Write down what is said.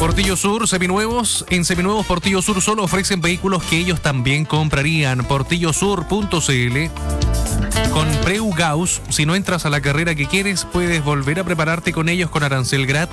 Portillo Sur, seminuevos. En Seminuevos Portillo Sur solo ofrecen vehículos que ellos también comprarían. Portillosur.cl. Con Preu Gauss, si no entras a la carrera que quieres, puedes volver a prepararte con ellos con arancel gratis.